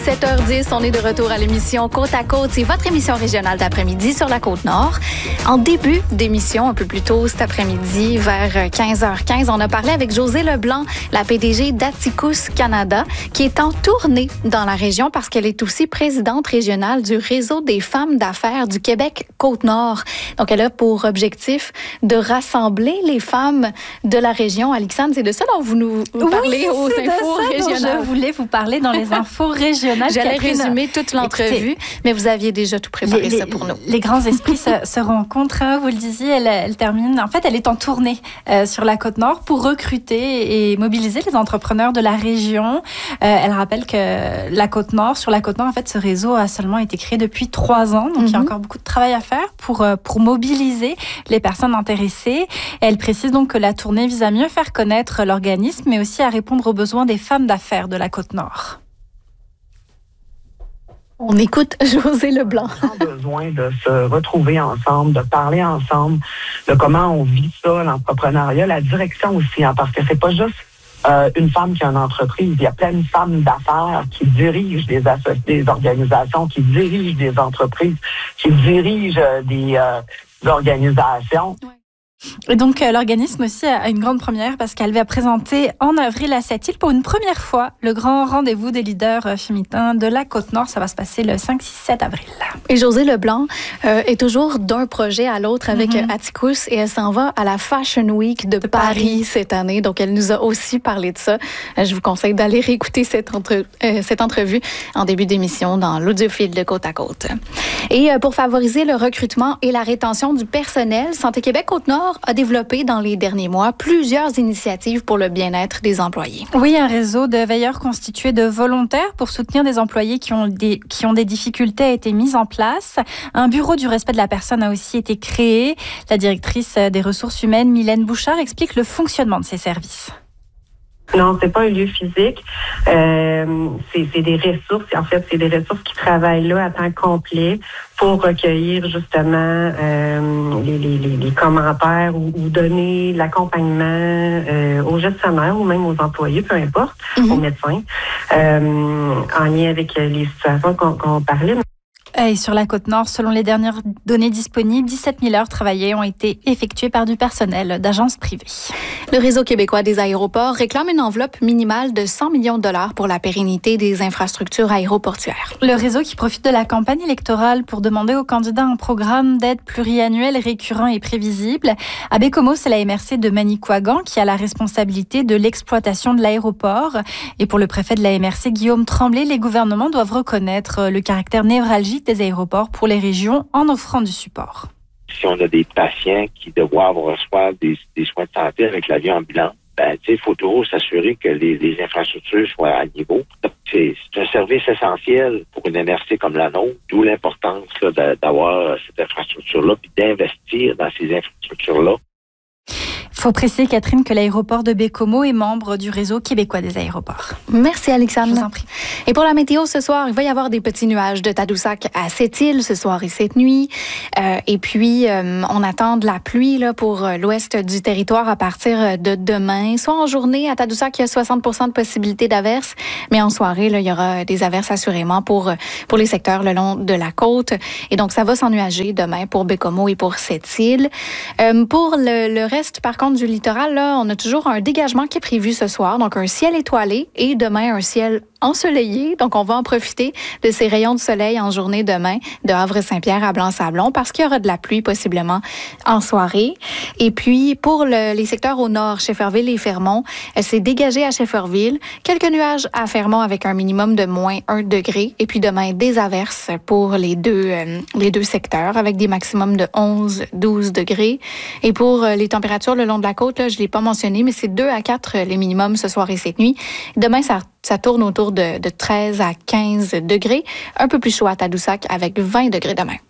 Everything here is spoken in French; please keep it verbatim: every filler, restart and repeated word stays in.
sept heures dix, on est de retour à l'émission Côte à Côte. C'est votre émission régionale d'après-midi sur la Côte-Nord. En début d'émission, un peu plus tôt cet après-midi, vers quinze heures quinze, on a parlé avec Josée Leblanc, la P D G d'Atticus Canada, qui est en tournée dans la région parce qu'elle est aussi présidente régionale du Réseau des femmes d'affaires du Québec Côte-Nord. Donc, elle a pour objectif de rassembler les femmes de la région. Alexandre, c'est de ça dont vous nous parlez oui, aux infos régionales. Je voulais vous parler dans les infos régionales. J'allais résumer toute l'entrevue, écoutez, mais vous aviez déjà tout préparé les, ça pour nous. Les grands esprits se, se rencontrent, hein, vous le disiez, elle, elle termine. En fait, elle est en tournée euh, sur la Côte-Nord pour recruter et mobiliser les entrepreneurs de la région. Euh, elle rappelle que la Côte-Nord, sur la Côte-Nord, en fait, ce réseau a seulement été créé depuis trois ans, donc mm-hmm. il y a encore beaucoup de travail à faire pour, pour mobiliser les personnes intéressées. Elle précise donc que la tournée vise à mieux faire connaître l'organisme, mais aussi à répondre aux besoins des femmes d'affaires de la Côte-Nord. On écoute Josée Leblanc. On a besoin de se retrouver ensemble, de parler ensemble, de comment on vit ça, l'entrepreneuriat, la direction aussi, hein, parce que c'est pas juste euh, une femme qui a une entreprise. Il y a plein de femmes d'affaires qui dirigent des, asso- des organisations, qui dirigent des entreprises, qui dirigent euh, des, euh, des organisations. Ouais. Et donc, euh, l'organisme aussi a une grande première parce qu'elle va présenter en avril à Sept-Îles pour une première fois le grand rendez-vous des leaders euh, féminins de la Côte-Nord. Ça va se passer le cinq, six, sept avril. Et Josée Leblanc euh, est toujours d'un projet à l'autre avec mm-hmm. Atticus et elle s'en va à la Fashion Week de, de Paris, Paris cette année. Donc, elle nous a aussi parlé de ça. Euh, je vous conseille d'aller réécouter cette, entre, euh, cette entrevue en début d'émission dans l'audiophile de Côte à Côte. Et euh, pour favoriser le recrutement et la rétention du personnel, Santé Québec Côte-Nord a développé dans les derniers mois plusieurs initiatives pour le bien-être des employés. Oui, un réseau de veilleurs constitué de volontaires pour soutenir des employés qui ont des, qui ont des difficultés a été mis en place. Un bureau du respect de la personne a aussi été créé. La directrice des ressources humaines, Mylène Bouchard, explique le fonctionnement de ces services. Non, c'est pas un lieu physique. Euh, c'est, c'est des ressources. En fait, c'est des ressources qui travaillent là à temps complet pour recueillir justement euh, les, les, les, les commentaires ou, ou donner l'accompagnement euh, aux gestionnaires ou même aux employés, peu importe, mm-hmm. aux médecins, euh, en lien avec les situations qu'on, qu'on parlait. Et sur la Côte-Nord, selon les dernières données disponibles, dix-sept mille heures travaillées ont été effectuées par du personnel d'agences privées. Le Réseau québécois des aéroports réclame une enveloppe minimale de cent millions de dollars pour la pérennité des infrastructures aéroportuaires. Le réseau qui profite de la campagne électorale pour demander aux candidats un programme d'aide pluriannuel récurrent et prévisible. À Bécomo, c'est la M R C de Manicouagan qui a la responsabilité de l'exploitation de l'aéroport. Et pour le préfet de la M R C, Guillaume Tremblay, les gouvernements doivent reconnaître le caractère névralgique des aéroports pour les régions en offrant du support. Si on a des patients qui doivent recevoir des, des soins de santé avec l'avion ambulant, ben, il faut toujours s'assurer que les, les infrastructures soient à niveau. C'est, c'est un service essentiel pour une M R C comme la nôtre, d'où l'importance là, de, d'avoir cette infrastructure-là puis d'investir dans ces infrastructures-là. Il faut préciser, Catherine, que l'aéroport de Bécomo est membre du Réseau québécois des aéroports. Merci, Alexandre. Je vous en prie. Et pour la météo ce soir, il va y avoir des petits nuages de Tadoussac à Sept-Îles ce soir et cette nuit. Euh, et puis, euh, on attend de la pluie là, pour l'ouest du territoire à partir de demain. Soit en journée, à Tadoussac, il y a soixante pour cent de possibilité d'averses, mais en soirée, là, il y aura des averses assurément pour, pour les secteurs le long de la côte. Et donc, ça va s'ennuager demain pour Bécomo et pour Sept-Îles. Euh, pour le, le reste, par contre, du littoral, là, on a toujours un dégagement qui est prévu ce soir, donc un ciel étoilé et demain un ciel ensoleillé. Donc, on va en profiter de ces rayons de soleil en journée demain de Havre-Saint-Pierre à Blanc-Sablon parce qu'il y aura de la pluie possiblement en soirée. Et puis, pour le, les secteurs au nord, Shefferville et Fermont, c'est dégagé à Shefferville. Quelques nuages à Fermont avec un minimum de moins un degré. Et puis demain, des averses pour les deux, euh, les deux secteurs avec des maximums de onze à douze degrés. Et pour les températures le long de la côte, là, je ne l'ai pas mentionné, mais c'est deux à quatre les minimums ce soir et cette nuit. Demain, ça Ça tourne autour de, de treize à quinze degrés. Un peu plus chaud à Tadoussac avec vingt degrés demain.